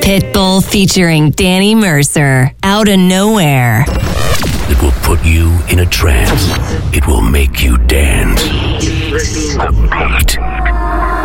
Pitbull featuring Danny Mercer, Out of Nowhere. It will put you in a trance. It will make you dance. The beat